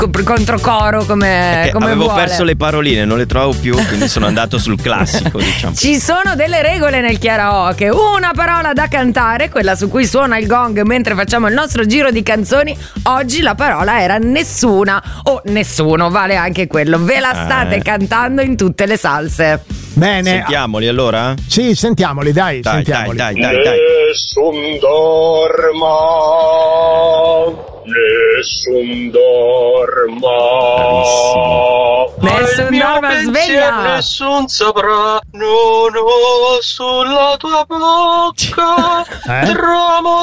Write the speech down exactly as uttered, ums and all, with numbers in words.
controcoro come, come avevo vuole. perso le paroline, non le trovo più, quindi sono andato sul classico, diciamo. Ci sono delle regole nel karaoke. Una parola da cantare, quella su cui suona il gong mentre facciamo il nostro giro di canzoni. Oggi la parola era nessuna o nessuno, vale anche quello. Ve la state Ah. cantando in tutte le salse. Bene. Sentiamoli allora? Sì, sentiamoli, dai, Dai, sentiamoli. dai, dai, dai, dai. Nessun dorma, nessun dorma. Nessun Al mio dorma, pensier sveglia. Nessun saprà, non ho sulla tua bocca Eh? tramonto